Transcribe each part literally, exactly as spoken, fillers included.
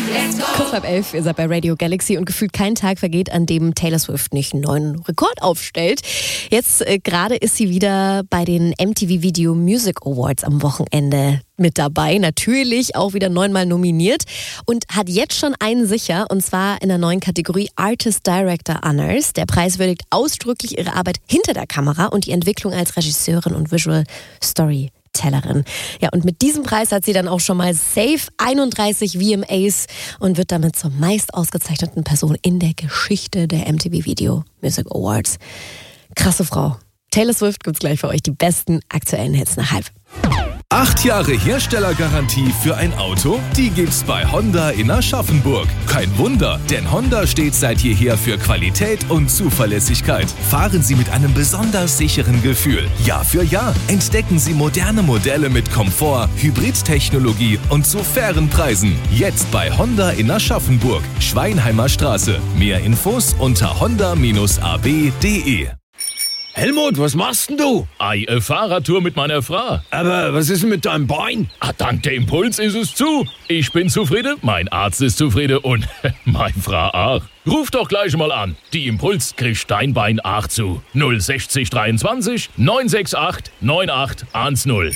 Kurz halb elf, ihr seid bei Radio Galaxy und gefühlt kein Tag vergeht, an dem Taylor Swift nicht einen neuen Rekord aufstellt. Jetzt äh, gerade ist sie wieder bei den M T V Video Music Awards am Wochenende mit dabei. Natürlich auch wieder neunmal nominiert und hat jetzt schon einen sicher, und zwar in der neuen Kategorie Artist Director Honors. Der Preis würdigt ausdrücklich ihre Arbeit hinter der Kamera und die Entwicklung als Regisseurin und Visual Story Tellerin. Ja, und mit diesem Preis hat sie dann auch schon mal safe einunddreißig V M As und wird damit zur meist ausgezeichneten Person in der Geschichte der M T V Video Music Awards. Krasse Frau. Taylor Swift gibt's gleich für euch die besten aktuellen Hits nach halb. Acht Jahre Herstellergarantie für ein Auto? Die gibt's bei Honda in Aschaffenburg. Kein Wunder, denn Honda steht seit jeher für Qualität und Zuverlässigkeit. Fahren Sie mit einem besonders sicheren Gefühl. Jahr für Jahr entdecken Sie moderne Modelle mit Komfort, Hybridtechnologie und zu fairen Preisen. Jetzt bei Honda in Aschaffenburg, Schweinheimer Straße. Mehr Infos unter honda Bindestrich a b punkt d e. Helmut, was machst denn du? Ei, eine Fahrradtour mit meiner Frau. Aber was ist denn mit deinem Bein? Ah, dank der Impuls ist es zu. Ich bin zufrieden, mein Arzt ist zufrieden und meine Frau auch. Ruf doch gleich mal an. Die Impuls kriegt dein Bein auch zu. null sechzig dreiundzwanzig neun sechs acht neun acht eins null.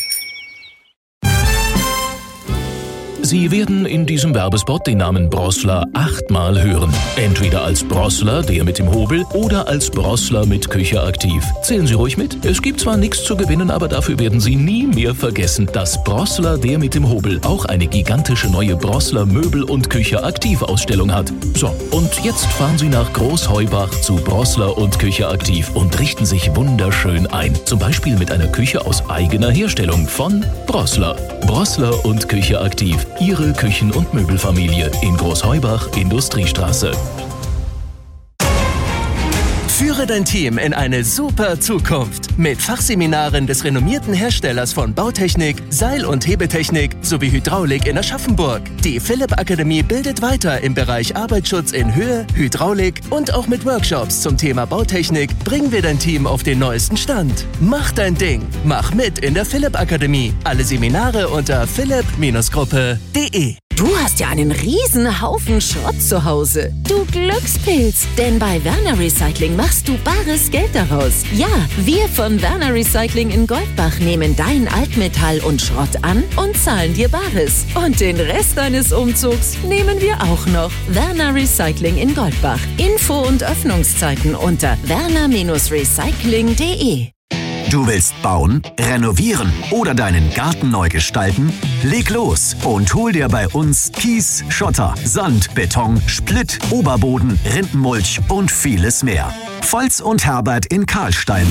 Sie werden in diesem Werbespot den Namen Brossler achtmal hören. Entweder als Brossler, der mit dem Hobel, oder als Brossler mit Küche aktiv. Zählen Sie ruhig mit. Es gibt zwar nichts zu gewinnen, aber dafür werden Sie nie mehr vergessen, dass Brossler, der mit dem Hobel, auch eine gigantische neue Brossler Möbel- und Küche aktiv Ausstellung hat. So, und jetzt fahren Sie nach Großheubach zu Brossler und Küche aktiv und richten sich wunderschön ein. Zum Beispiel mit einer Küche aus eigener Herstellung von Brossler. Brossler und Küche aktiv. Ihre Küchen- und Möbelfamilie in Großheubach, Industriestraße. Führe dein Team in eine super Zukunft mit Fachseminaren des renommierten Herstellers von Bautechnik, Seil- und Hebetechnik sowie Hydraulik in Aschaffenburg. Die Philipp Akademie bildet weiter im Bereich Arbeitsschutz in Höhe, Hydraulik und auch mit Workshops zum Thema Bautechnik bringen wir dein Team auf den neuesten Stand. Mach dein Ding. Mach mit in der Philipp Akademie. Alle Seminare unter philipp Gruppe punkt de. Du hast ja einen riesen Haufen Schrott zu Hause. Du Glückspilz, denn bei Werner Recycling machst du bares Geld daraus. Ja, wir von Werner Recycling in Goldbach nehmen dein Altmetall und Schrott an und zahlen dir Bares. Und den Rest deines Umzugs nehmen wir auch noch. Werner Recycling in Goldbach. Info und Öffnungszeiten unter werner Recycling punkt de. Du willst bauen, renovieren oder deinen Garten neu gestalten? Leg los und hol dir bei uns Kies, Schotter, Sand, Beton, Splitt, Oberboden, Rindenmulch und vieles mehr. Volz und Herbert in Karlstein.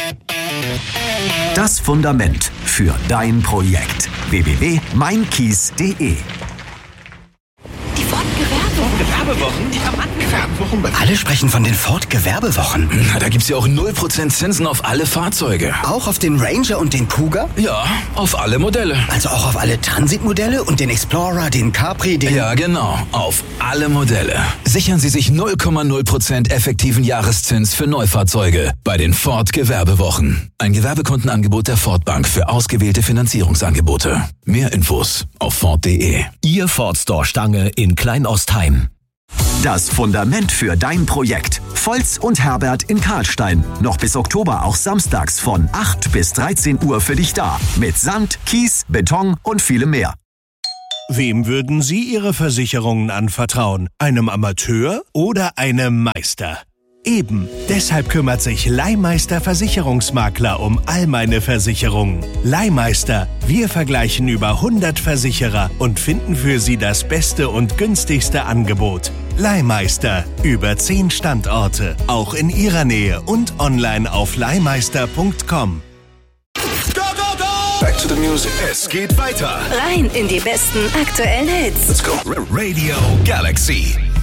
Das Fundament für dein Projekt. w w w punkt mein kies punkt de. Die Ford-Gewerbewochen. Gewerbewochen? Die am Gewerbewochen? Alle sprechen von den Ford-Gewerbewochen. Na, da gibt's ja auch null Prozent Zinsen auf alle Fahrzeuge. Auch auf den Ranger und den Kuga? Ja, auf alle Modelle. Also auch auf alle Transit-Modelle und den Explorer, den Capri, den... Ja, genau. Auf alle Modelle. Sichern Sie sich null Komma null Prozent effektiven Jahreszins für Neufahrzeuge bei den Ford-Gewerbewochen. Ein Gewerbekundenangebot der Ford Bank für ausgewählte Finanzierungsangebote. Mehr Infos auf ford punkt de. Ihr Ford Store Stange in Kleinostheim. Das Fundament für dein Projekt. Volz und Herbert in Karlstein. Noch bis Oktober auch samstags von acht bis dreizehn Uhr für dich da. Mit Sand, Kies, Beton und vielem mehr. Wem würden Sie Ihre Versicherungen anvertrauen? Einem Amateur oder einem Meister? Eben, deshalb kümmert sich Leihmeister Versicherungsmakler um all meine Versicherungen. Leihmeister, wir vergleichen über hundert Versicherer und finden für Sie das beste und günstigste Angebot. Leihmeister, über zehn Standorte, auch in Ihrer Nähe und online auf leihmeister punkt com. Go, go, go! Back to the music. Es geht weiter. Rein in die besten aktuellen Hits. Let's go. Radio Galaxy.